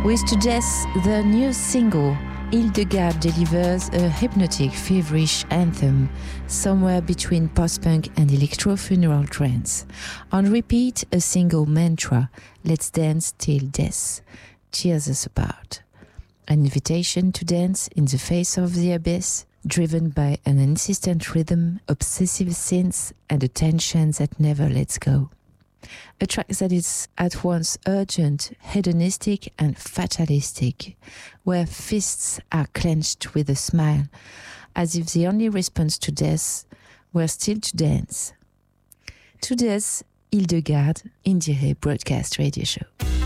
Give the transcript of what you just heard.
With To Death, the new single, Hildegard delivers a hypnotic, feverish anthem somewhere between post-punk and electro-funeral trance. On repeat, a single mantra, let's dance till death, tears us apart. An invitation to dance in the face of the abyss, driven by an insistent rhythm, obsessive synths, and a tension that never lets go. A track that is at once urgent, hedonistic, and fatalistic, where fists are clenched with a smile, as if the only response to death were still to dance. To Death, Hildegard, Indiere Broadcast Radio Show.